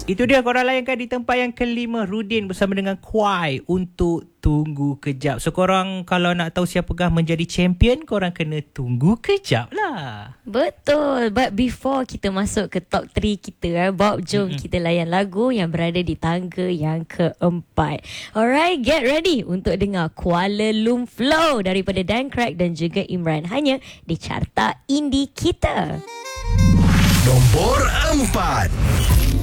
Itu dia, korang layankan di tempat yang kelima, Rudin bersama dengan Kuai untuk Tunggu Kejap. So korang kalau nak tahu siapakah menjadi champion, korang kena tunggu kejap lah. Betul. But before kita masuk ke top 3 kita, Bob, jom kita layan lagu yang berada di tangga yang keempat. Alright, get ready untuk dengar Kuala Lumpur daripada Dan Craig dan juga Imran, hanya di Carta Indie kita. Nombor 4.